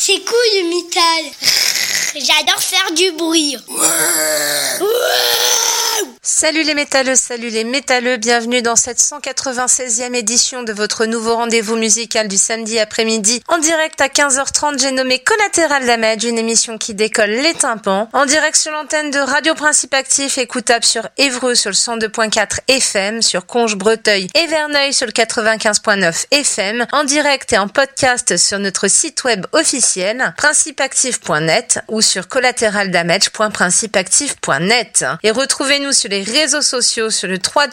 C'est cool le métal. J'adore faire du bruit. Salut les métalleux, bienvenue dans cette 196e édition de votre nouveau rendez-vous musical du samedi après-midi. En direct à 15h30, j'ai nommé Collateral Damage, une émission qui décolle les tympans. En direct sur l'antenne de Radio Principe Actif, écoutable sur Évreux sur le 102.4 FM, sur Conches-Breteuil et Verneuil sur le 95.9 FM, en direct et en podcast sur notre site web officiel, principeactif.net ou sur collateraldamage.principeactif.net. Et retrouvez-nous sur les réseaux sociaux sur le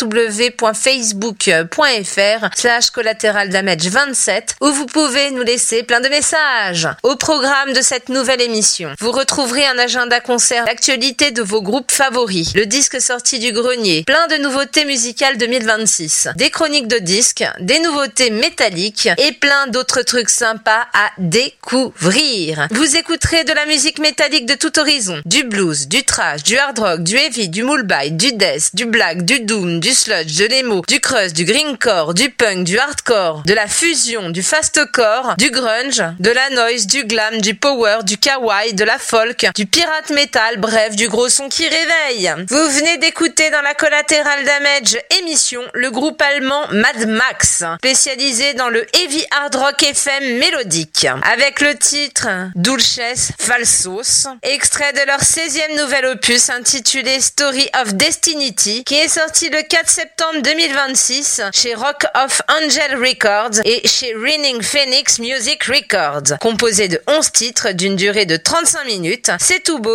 www.facebook.fr/collateraldamage27 où vous pouvez nous laisser plein de messages. Au programme de cette nouvelle émission, vous retrouverez un agenda concert d'actualité de vos groupes favoris, le disque sorti du grenier, plein de nouveautés musicales 2026, des chroniques de disques, des nouveautés métalliques et plein d'autres trucs sympas à découvrir. Vous écouterez de la musique métallique de tout horizon, du blues, du thrash, du hard rock, du heavy, du moulbaï, du death, du black, du doom, du sludge, de l'emo, du crust, du greencore, du punk, du hardcore, de la fusion, du fastcore, du grunge, de la noise, du glam, du power, du kawaii, de la folk, du pirate metal, bref, du gros son qui réveille. Vous venez d'écouter dans la Collateral Damage émission le groupe allemand Mad Max, spécialisé dans le heavy hard rock FM mélodique, avec le titre Dulces Falsos, extrait de leur 16e nouvel opus intitulé Story of Destinity, qui est sorti le 4 septembre 2026 chez Rock of Angel Records et chez Reigning Phoenix Music Records. Composé de 11 titres d'une durée de 35 minutes, c'est tout beau